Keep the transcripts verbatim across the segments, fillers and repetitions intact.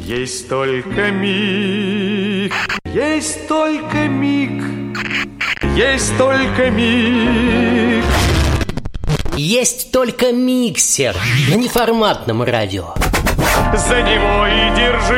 Есть только миг, есть только миг, есть только миг. Есть только миксер на неформатном радио. За него и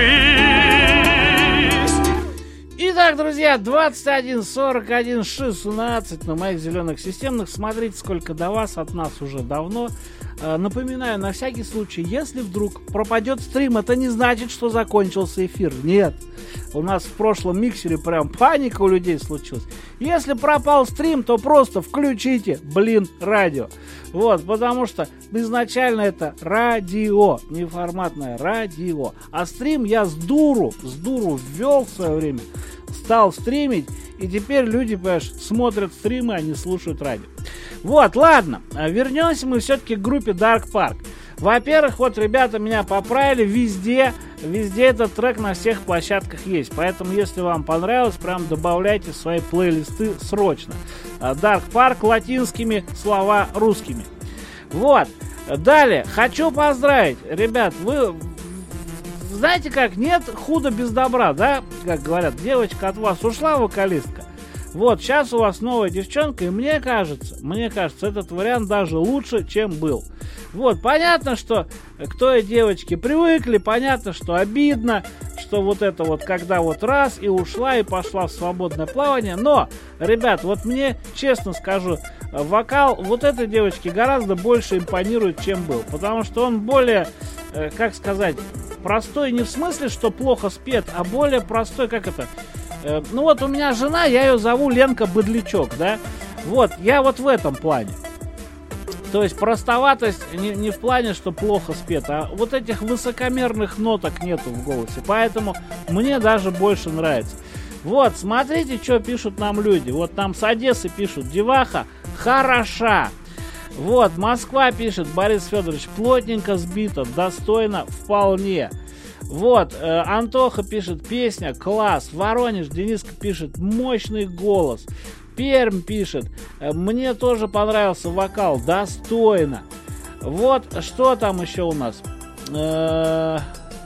держись. Итак, друзья, двадцать один сорок один шестнадцать на моих зеленых системных. Смотрите, сколько до вас от нас уже давно. Напоминаю, на всякий случай, если вдруг пропадет стрим, это не значит, что закончился эфир. Нет. У нас в прошлом миксере прям паника у людей случилась. Если пропал стрим, то просто включите, блин, радио. Вот, потому что изначально это радио, неформатное радио. А стрим я с дуру, с дуру ввел в свое время, стал стримить, и теперь люди, понимаешь, смотрят стримы, а не слушают радио. Вот, ладно, вернемся мы все-таки к группе Dark Park. Во-первых, вот ребята меня поправили, везде, везде этот трек на всех площадках есть. Поэтому, если вам понравилось, прям добавляйте в свои плейлисты срочно. Dark Park латинскими, слова русскими. Вот, далее, хочу поздравить, ребят, вы... Знаете как, нет худа без добра, да? Как говорят, девочка от вас ушла, вокалистка. Вот, сейчас у вас новая девчонка, и мне кажется, мне кажется, этот вариант даже лучше, чем был. Вот, понятно, что к той девочке привыкли, понятно, что обидно, что вот это вот, когда вот раз и ушла, и пошла в свободное плавание. Но, ребят, вот мне, честно скажу, вокал вот этой девочки гораздо больше импонирует, чем был. Потому что он более, как сказать, простой не в смысле, что плохо спет, а более простой, как это... Ну вот у меня жена, я ее зову Ленка Быдлячок, да? Вот, я вот в этом плане. То есть простоватость не, не в плане, что плохо спет, а вот этих высокомерных ноток нету в голосе. Поэтому мне даже больше нравится. Вот, смотрите, что пишут нам люди. Вот там с Одессы пишут: деваха хороша. Вот, Москва пишет, Борис Федорович, плотненько сбито, достойно вполне. Вот, э, Антоха пишет, песня, класс. Воронеж, Дениска пишет, мощный голос. Пермь пишет, мне тоже понравился вокал, достойно. Вот, что там еще у нас? Э-э-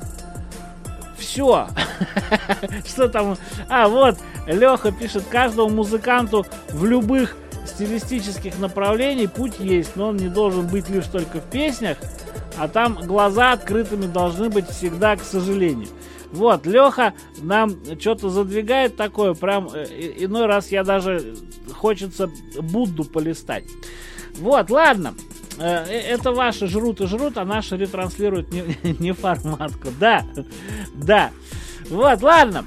все. Что там? А, вот, Леха пишет, каждому музыканту в любых стилистических направлениях путь есть, но он не должен быть лишь только в песнях, а там глаза открытыми должны быть всегда, к сожалению. Вот, Леха нам что-то задвигает такое, прям иной раз я даже хочется Будду полистать. Вот, ладно, это ваши жрут и жрут, а наши ретранслируют не, не форматку. Да, да. Вот, ладно.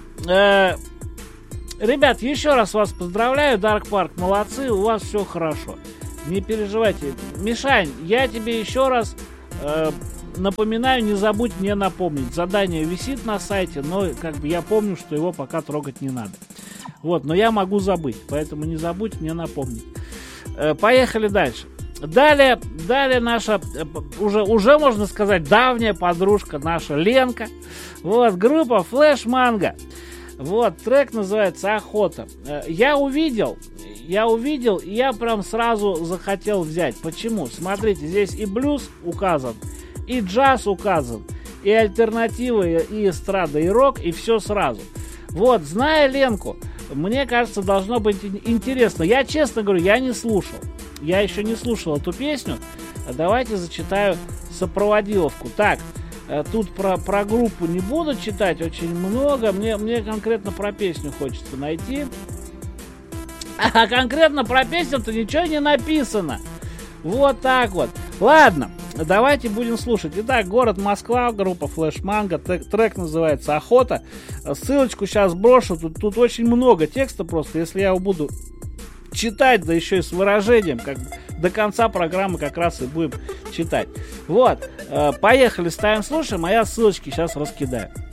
Ребят, еще раз вас поздравляю, Dark Park, молодцы, у вас все хорошо. Не переживайте. Мишань, я тебе еще раз э, напоминаю, не забудь мне напомнить. Задание висит на сайте, но как бы я помню, что его пока трогать не надо. Вот, но я могу забыть, поэтому не забудь мне напомнить. Э, поехали дальше. Далее, далее наша, уже, уже можно сказать, давняя подружка, наша Ленка. Вот, группа Flash Manga. Вот, трек называется «Охота». Я увидел, я увидел, и я прям сразу захотел взять. Почему? Смотрите, здесь и блюз указан, и джаз указан, и альтернативы, и эстрада, и рок, и все сразу. Вот, зная Ленку, мне кажется, должно быть интересно. Я, честно говорю, я не слушал. Я еще не слушал эту песню. Давайте зачитаю сопроводиловку. Так, тут про, про группу не буду читать очень много. Мне, мне конкретно про песню хочется найти. А конкретно про песню-то ничего не написано. Вот так вот. Ладно, давайте будем слушать. Итак, город Москва, группа Flash Manga. Трек, трек называется «Охота». Ссылочку сейчас брошу. Тут, тут очень много текста просто. Если я его буду читать, да еще и с выражением, как до конца программы как раз и будем читать. Вот, э, поехали, ставим, слушаем, а я ссылочки сейчас раскидаю.